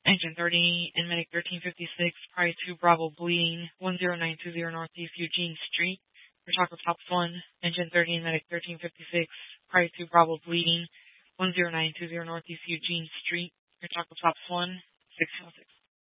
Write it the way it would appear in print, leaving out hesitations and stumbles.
Engine 30 and Medic 1356, prior to Bravo bleeding, 10920 Northeast Eugene Street. For Chocolate Tops 1, Engine 30 and Medic 1356, prior to Bravo bleeding, 10920 Northeast Eugene Street. For Chocolate Tops 1, 606.